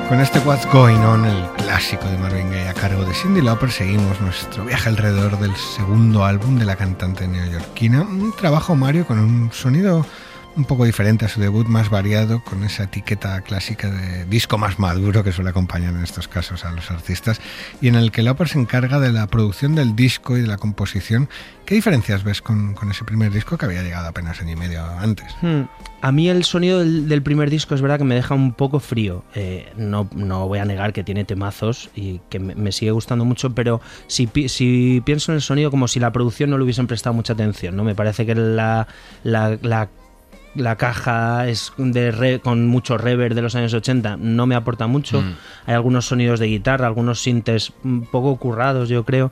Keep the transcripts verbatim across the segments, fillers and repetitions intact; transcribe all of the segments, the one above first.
Con este What's Going On, el clásico de Marvin Gaye a cargo de Cyndi Lauper, seguimos nuestro viaje alrededor del segundo álbum de la cantante neoyorquina. Un trabajo, Mario, con un sonido un poco diferente a su debut, más variado, con esa etiqueta clásica de disco más maduro que suele acompañar en estos casos a los artistas, y en el que Lauper se encarga de la producción del disco y de la composición. ¿Qué diferencias ves con, con ese primer disco que había llegado apenas año y medio antes? Hmm. A mí el sonido del, del primer disco es verdad que me deja un poco frío. Eh, no, no voy a negar que tiene temazos y que me, me sigue gustando mucho, pero si, si pienso en el sonido como si la producción no le hubiesen prestado mucha atención, ¿no? Me parece que la... la, la La caja es de re, con mucho reverb de los años ochenta, no me aporta mucho. Mm. Hay algunos sonidos de guitarra, algunos sintes un poco currados, yo creo.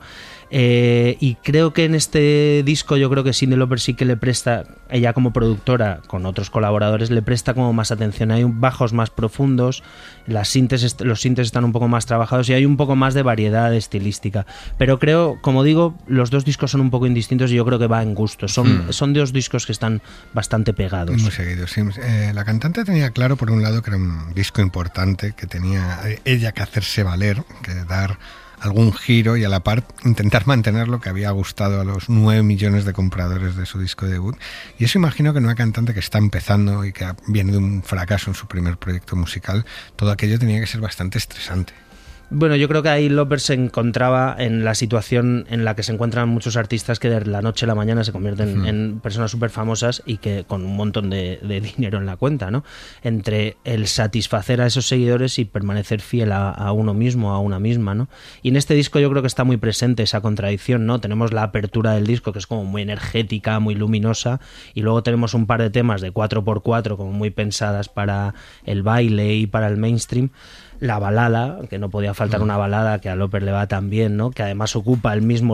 Eh, y creo que en este disco yo creo que Cyndi Lauper sí que le presta, ella como productora con otros colaboradores, le presta como más atención. Hay bajos más profundos, las sintes, los sintes están un poco más trabajados y hay un poco más de variedad estilística. Pero creo, como digo, los dos discos son un poco indistintos y yo creo que va en gusto. Son, mm. son dos discos que están bastante pegados. Muy seguidos, sí. Eh, la cantante tenía claro, por un lado, que era un disco importante, que tenía ella que hacerse valer, que dar algún giro y a la par intentar mantener lo que había gustado a los nueve millones de compradores de su disco de debut. Y eso imagino que en una cantante que está empezando y que viene de un fracaso en su primer proyecto musical, todo aquello tenía que ser bastante estresante. Bueno, yo creo que ahí Lauper se encontraba en la situación en la que se encuentran muchos artistas que de la noche a la mañana se convierten uh-huh. en personas súper famosas y que con un montón de, de dinero en la cuenta, ¿no? Entre el satisfacer a esos seguidores y permanecer fiel a, a uno mismo, a una misma, ¿no? Y en este disco yo creo que está muy presente esa contradicción, ¿no? Tenemos la apertura del disco, que es como muy energética, muy luminosa, y luego tenemos un par de temas de cuatro por cuatro como muy pensadas para el baile y para el mainstream. La balada, que no podía faltar una balada que a Lauper le va tan bien, ¿no? Que además ocupa el mismo